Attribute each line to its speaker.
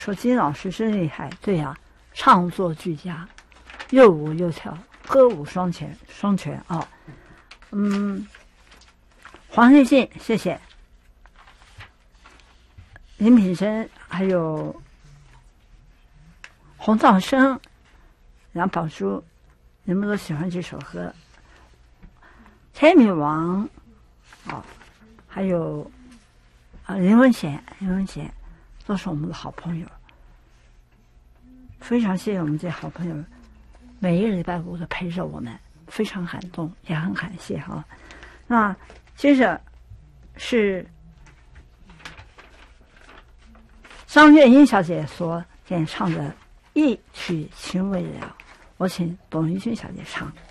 Speaker 1: 说金老师真厉害，对呀、唱作俱佳，又舞又跳，歌舞双全啊。黄日进，谢谢。林品生，还有洪道生、杨宝珠，你们都喜欢这首歌。天女王，还有林文贤，都是我们的好朋友。非常谢谢我们这些好朋友，每一个礼拜五都陪着我们，非常感动，也很感谢哈。那接着是张月英小姐所演唱的《一曲情未了》，我请董玉君小姐唱。